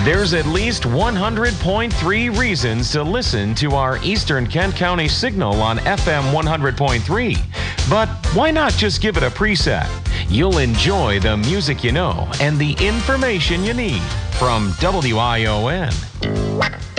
There's at least 100.3 reasons to listen to our Eastern Kent County signal on FM 100.3. But why not just give it a preset? You'll enjoy the music you know and the information you need from WION.